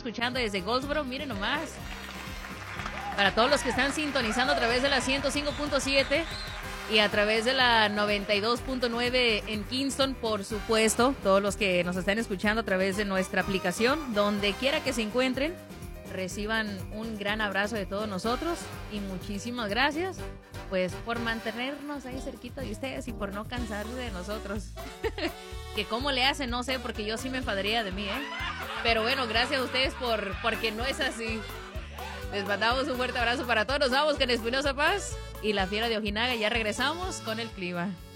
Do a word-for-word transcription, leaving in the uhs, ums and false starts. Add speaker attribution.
Speaker 1: escuchando desde Goldsboro, miren nomás. Para todos los que están sintonizando a través de la ciento cinco punto siete y a través de la noventa y dos punto nueve en Kingston, por supuesto. Todos los que nos están escuchando a través de nuestra aplicación, donde quiera que se encuentren, reciban un gran abrazo de todos nosotros y muchísimas gracias pues por mantenernos ahí cerquita de ustedes y por no cansarse de nosotros. Que cómo le hacen, no sé, porque yo sí me enfadaría de mí, ¿eh? Pero bueno, gracias a ustedes por porque no es así. Les mandamos un fuerte abrazo para todos. Nos vamos con Espinosa Paz y la Fiera de Ojinaga. Ya regresamos con el clima.